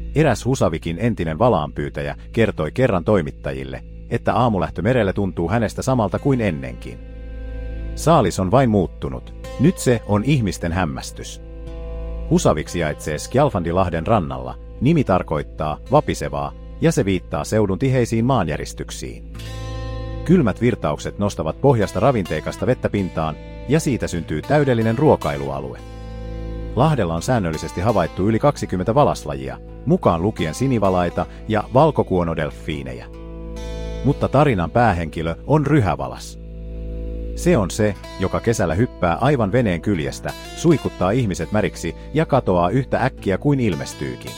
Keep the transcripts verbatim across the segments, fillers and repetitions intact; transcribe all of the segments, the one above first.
Eräs Husavikin entinen valaanpyytäjä kertoi kerran toimittajille, että aamulähtö merelle tuntuu hänestä samalta kuin ennenkin. Saalis on vain muuttunut. Nyt se on ihmisten hämmästys. Husavik sijaitsee Skjalfandilahden rannalla. Nimi tarkoittaa vapisevaa ja se viittaa seudun tiheisiin maanjäristyksiin. Kylmät virtaukset nostavat pohjasta ravinteikasta vettä pintaan ja siitä syntyy täydellinen ruokailualue. Lahdella on säännöllisesti havaittu yli kaksikymmentä valaslajia, mukaan lukien sinivalaita ja valkokuonodelfiinejä. Mutta tarinan päähenkilö on ryhävalas. Se on se, joka kesällä hyppää aivan veneen kyljestä, suikuttaa ihmiset märiksi ja katoaa yhtä äkkiä kuin ilmestyykin.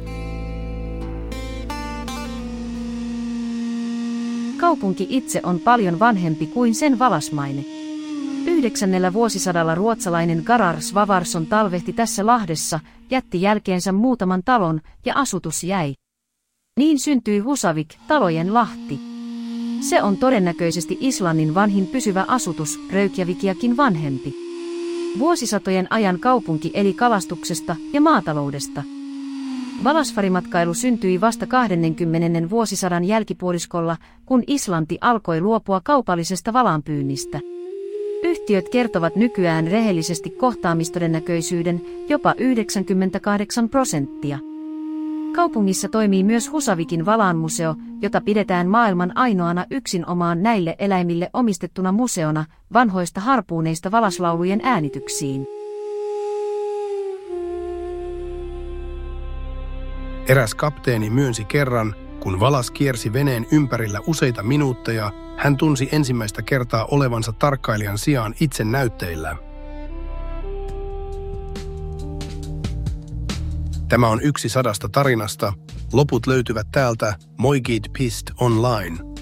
Kaupunki itse on paljon vanhempi kuin sen valasmaine. Yhdeksännellä vuosisadalla ruotsalainen Garar Svavarsson talvehti tässä Lahdessa, jätti jälkeensä muutaman talon ja asutus jäi. Niin syntyi Husavik, talojen Lahti. Se on todennäköisesti Islannin vanhin pysyvä asutus, Reykjavikiakin vanhempi. Vuosisatojen ajan kaupunki eli kalastuksesta ja maataloudesta. Valasfarimatkailu syntyi vasta kahdennenkymmenennen vuosisadan jälkipuoliskolla, kun Islanti alkoi luopua kaupallisesta valaanpyynnistä. Yhtiöt kertovat nykyään rehellisesti kohtaamistodennäköisyyden jopa yhdeksänkymmentäkahdeksan prosenttia. Kaupungissa toimii myös Husavikin valaanmuseo, jota pidetään maailman ainoana yksinomaan näille eläimille omistettuna museona vanhoista harpuuneista valaslaulujen äänityksiin. Eräs kapteeni myönsi kerran, kun valas kiersi veneen ympärillä useita minuutteja, hän tunsi ensimmäistä kertaa olevansa tarkkailijan sijaan itse näytteillä. Tämä on yksi sadasta tarinasta. Loput löytyvät täältä Moigid piste online.